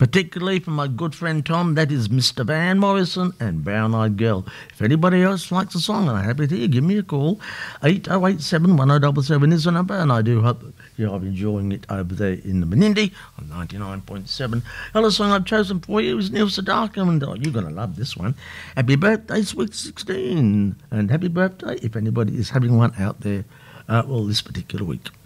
particularly for my good friend Tom. That is Mr. Van Morrison and Brown Eyed Girl. If anybody else likes the song, and I'm happy to hear, give me a call. 8087 1077 is the number, and I do hope that you're enjoying it over there in the Menindee on 99.7. Hello, song I've chosen for you is Neil Sedaka, and you're going to love this one. Happy birthday, Sweet 16, and happy birthday if anybody is having one out there, this particular week.